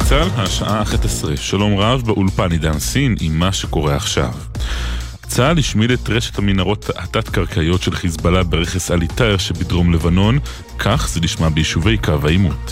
צה"ל, השעה 11. שלום רב, באולפן עידן סין עם מה שקורה עכשיו. צה"ל השמיד את רשת המנהרות התת-קרקעיות של חיזבאללה ברכס אל-עיטאר שבדרום לבנון, כך זה נשמע ביישובי קו העימות.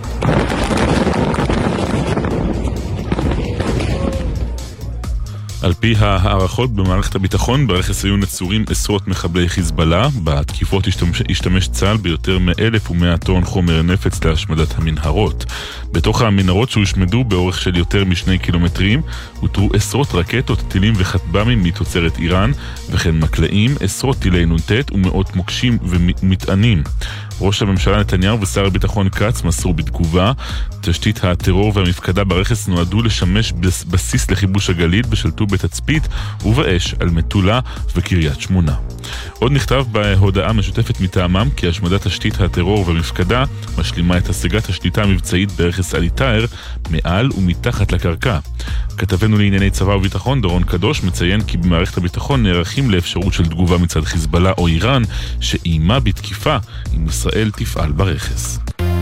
על פי הערכות במערכת הביטחון, ברכס היו נצורים עשרות מחבלי חיזבאללה. בתקיפות השתמש צה"ל ביותר מ1,100 טון חומר נפץ להשמדת המנהרות. בתוך המנהרות שהושמדו באורך של יותר מ2 קילומטרים, הותרו עשרות רקטות, טילים וכטב"מים מתוצרת איראן, וכן מקלעים, עשרות טילי נ"ט ומאות מוקשים ומטענים. ראש הממשלה נתניהו ושר הביטחון כץ מסרו בתגובה, תשתית הטרור והמפקדה ברכס נועדו לשמש בסיס לכיבוש הגליל, בשלטו בתצפית ובאש על מטולה וקריית שמונה. עוד נכתב בהודעה משותפת מטעמם כי השמדת תשתית הטרור והמפקדה משלימה את השגת השליטה המבצעית ברכס אל-עיטאר מעל ומתחת לקרקע. כתבנו לענייני צבא וביטחון דורון קדוש מציין כי במערכת הביטחון נערכים לאפשרות של תגובה מצד חיזבאללה או איראן שאימה בתקיפה אם ישראל תפעל ברכס.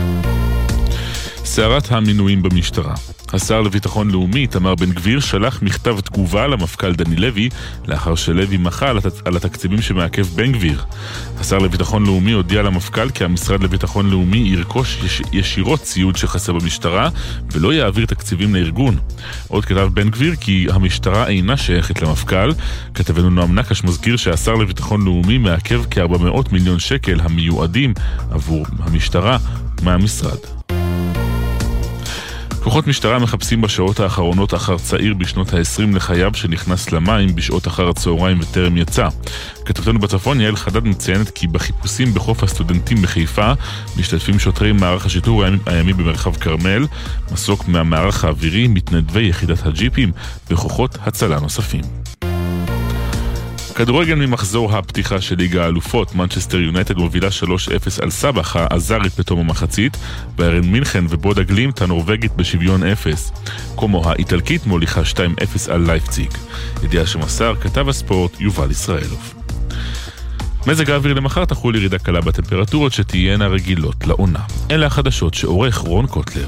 סערת המינויים במשטרה. השר לביטחון לאומי איתמר בן גביר שלח מכתב תגובה למפכ"ל דני לוי לאחר שלוי מחה על התקציבים שמעכב בן גביר. השר לביטחון לאומי הודיע למפכ"ל כי המשרד לביטחון לאומי ירכוש ישירות ציוד שחסר במשטרה ולא יעביר תקציבים לארגון. עוד כתב בן גביר כי המשטרה אינה שייכת למפכ"ל. כתבנו נועם נקש מזכיר שהשר לביטחון לאומי מעכב כ-400 מיליון שקל המיועדים עבור המשטרה מהמשרד. כוחות משטרה מחפשים בשעות האחרונות אחר צעיר בשנות ה-20 לחייו שנכנס למים בשעות אחר הצהריים וטרם יצא. כתבתנו בצפון יעל חדד מציינת כי בחיפושים בחוף הסטודנטים בחיפה משתתפים שוטרי מערך השיטור הימי במרחב כרמל, מסוק מהמערך האווירי, מתנדבי יחידת הג'יפים וכוחות הצלה נוספים. כדורגל ממחזור הפתיחה של ליגה האלופות, מנצ'סטר יונייטד מובילה 3-0 על סבח העזרית בתום המחצית, ביירן מינכן ובודה גלימט הנורווגית בשוויון 0. קומו האיטלקית מוליכה 2-0 על לייפציג. ידיעה שמסר כתב הספורט יובל ישראלוב. מזג האוויר למחר תחול ירידה קלה בטמפרטורות שתהיינה רגילות לעונה. אלה החדשות שעורך רון קוטלר.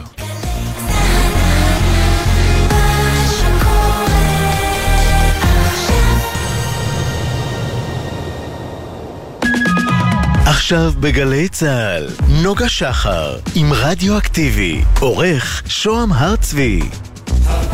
עכשיו בגלי צהל, נוגה שחר עם רדיו אקטיבי, עורך שועם הרצבי.